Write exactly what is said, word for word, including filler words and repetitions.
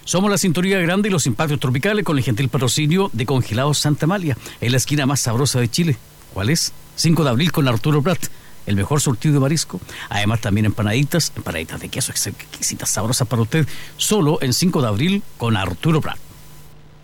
Somos la cinturilla grande y los impactos tropicales con el gentil patrocinio de Congelados Santa Amalia, en la esquina más sabrosa de Chile. ¿Cuál es? cinco de abril con Arturo Prat, el mejor surtido de marisco. Además también empanaditas, empanaditas de queso exquisitas, sabrosas para usted, solo en cinco de abril con Arturo Prat.